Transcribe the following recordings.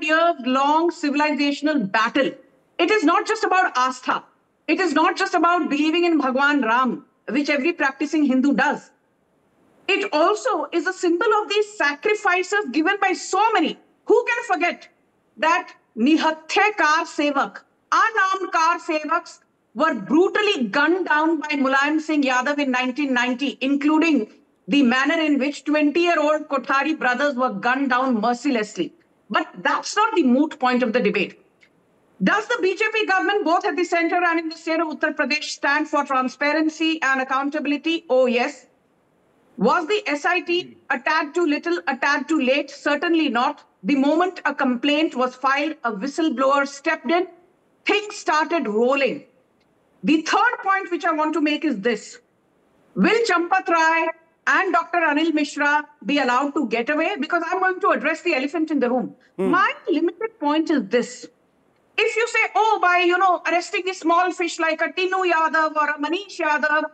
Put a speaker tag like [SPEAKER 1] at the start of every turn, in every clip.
[SPEAKER 1] years long civilizational battle. It is not just about Astha. It is not just about believing in Bhagwan Ram, which every practicing Hindu does. It also is a symbol of these sacrifices given by so many. Who can forget that Nihathe Kar Sevak, unarmed Kar Sevaks, were brutally gunned down by Mulayam Singh Yadav in 1990, including the manner in which 20-year-old Kothari brothers were gunned down mercilessly. But that's not the moot point of the debate. Does the BJP government, both at the center and in the state of Uttar Pradesh, stand for transparency and accountability? Oh, yes. Was the SIT a tad too little, a tad too late? Certainly not. The moment a complaint was filed, a whistleblower stepped in, things started rolling. The third point which I want to make is this. Will Champat Rai and Dr. Anil Mishra be allowed to get away? Because I'm going to address the elephant in the room. My limited point is this. If you say, oh, by, arresting a small fish like a Tinu Yadav or a Manish Yadav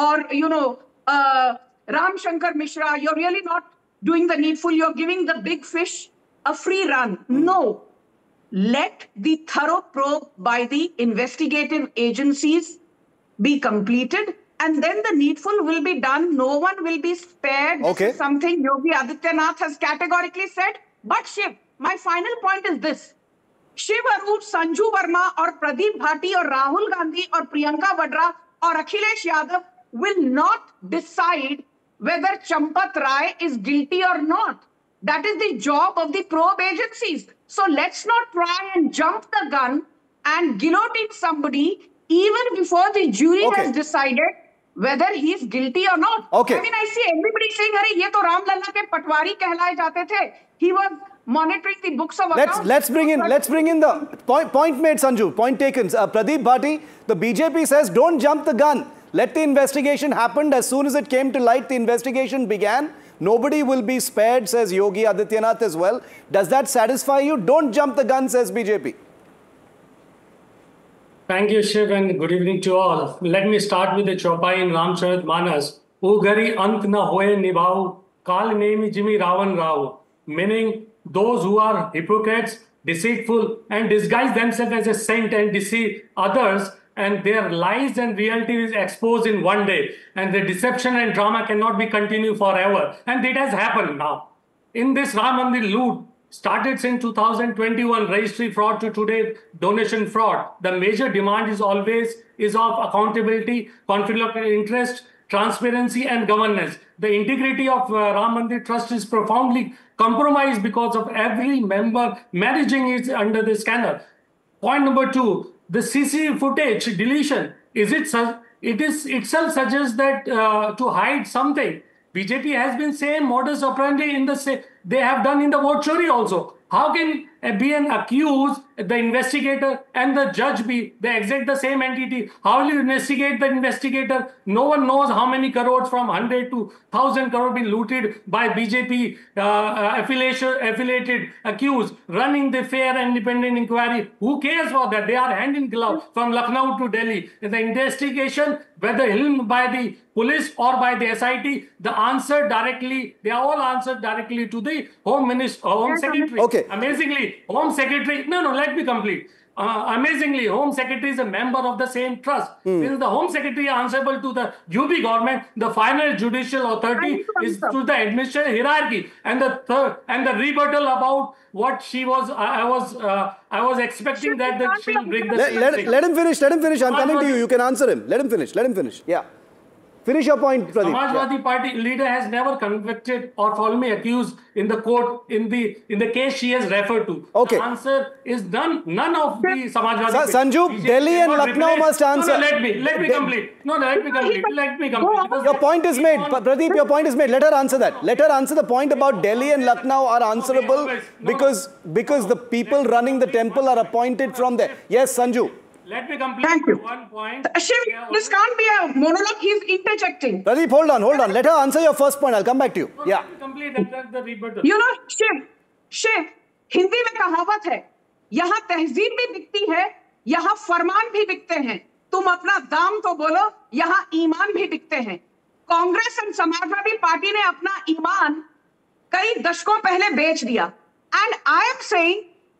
[SPEAKER 1] or, Ram Shankar Mishra, you're really not doing the needful. You're giving the big fish a free run. No. Let the thorough probe by the investigative agencies be completed, and then the needful will be done. No one will be spared.
[SPEAKER 2] Okay.
[SPEAKER 1] This is something Yogi Adityanath has categorically said. But Shiv, my final point is this. Shiv Arup, Sanju Verma or Pradeep Bhati or Rahul Gandhi or Priyanka Vadra or Akhilesh Yadav will not decide whether Champat Rai is guilty or not. That is the job of the probe agencies. So let's not try and jump the gun and guillotine somebody even before the jury has decided whether he is guilty or not.
[SPEAKER 2] Okay.
[SPEAKER 1] I mean, I see everybody saying, "Arey, ye to Ram Lalla ke patwari kehlaye jate the." He was monitoring the books of accounts.
[SPEAKER 2] Let's bring in the point made, Sanju. Point taken. Pradeep Bhati, the BJP says, don't jump the gun. Let the investigation happen. As soon as it came to light, the investigation began. Nobody will be spared, says Yogi Adityanath as well. Does that satisfy you? Don't jump the gun, says BJP.
[SPEAKER 3] Thank you, Shiv, and good evening to all. Let me start with the Chaupai in Ramcharitmanas. Ugari ant na hoye nibhau, kal nemi jimi Ravan Rao. Meaning those who are hypocrites, deceitful, and disguise themselves as a saint and deceive others, and their lies and reality is exposed in one day, and the deception and drama cannot be continued forever. And it has happened now. In this Ram Mandir loot, started since 2021, registry fraud to today, donation fraud. The major demand is always of accountability, conflict of interest, transparency and governance. The integrity of Ram Mandir Trust is profoundly compromised because of every member managing it under the scanner. Point number 2. The CCTV footage deletion, it itself suggests that to hide something. BJP has been same modus operandi they have done in the vote chori also. How can be an accused, the investigator and the judge be the same entity? How will you investigate the investigator? No one knows how many crores from 100 to 1,000 crore been looted by BJP affiliated accused running the fair and independent inquiry. Who cares for that? They are hand in glove from Lucknow to Delhi. In the investigation, whether helmed by the police or by the SIT, they are all answered directly to the Home Secretary.
[SPEAKER 2] Okay.
[SPEAKER 3] Amazingly, Home Secretary, let me complete. Amazingly, Home Secretary is a member of the same trust. Since the Home Secretary is answerable to the UP government, the final judicial authority is to the administrative hierarchy. And the rebuttal about what she was, I was expecting that she'll bring the...
[SPEAKER 2] Let him finish. I'm coming to you. You can answer him. Let him finish. Yeah. Finish your point, Pradeep.
[SPEAKER 3] Samajwadi Party leader has never convicted or falsely accused in the court in the case she has referred to.
[SPEAKER 2] Okay.
[SPEAKER 3] The answer is none of the Samajwadi.
[SPEAKER 2] Sanju, Delhi and Lucknow must answer.
[SPEAKER 3] Let me complete. Let me complete.
[SPEAKER 2] Your point is made. Pradeep, your point is made. Let her answer that. Let her answer the point about Delhi and Lucknow are answerable because the people running the temple are appointed from there. Yes, Sanju.
[SPEAKER 3] Let me complete one point.
[SPEAKER 1] Shiv, this can't be a monologue. He's interjecting.
[SPEAKER 2] Pradeep, hold on. Let her answer your first point. I'll come back to you. Yeah.
[SPEAKER 3] Let me complete the rebuttal.
[SPEAKER 1] Shiv, Hindi में कहावत है, यहाँ तहजीब भी बिकती है, यहाँ फरमान भी बिकते हैं. तुम अपना दाम तो बोलो, यहाँ ईमान भी बिकते हैं. कांग्रेस और समाजवादी पार्टी ने अपना ईमान कई दशकों पहले बेच दिया. And I am saying